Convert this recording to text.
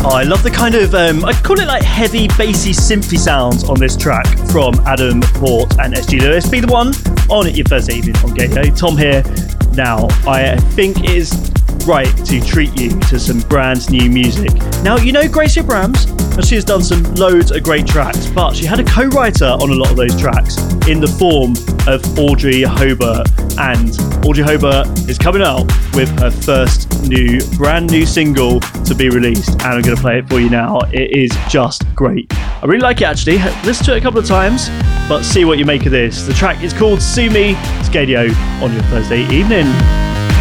Oh, I love the kind of, I'd call it like heavy, bassy, synthy sounds on this track from Adam Port and SG Lewis. Be the one on it your Thursday evening on Gaydio. Tom here. Now, I think it is right to treat you to some brand new music. Now, you know Gracie Abrams, and she has done some loads of great tracks, but she had a co-writer on a lot of those tracks in the form of Audrey Hobart, and Audrey Hobart is coming out with her first brand new single to be released, and I'm going to play it for you now. It is just great. I really like it actually. Listen to it a couple of times, but see what you make of this. The track is called Sue Me. It's Gaydio on your Thursday evening.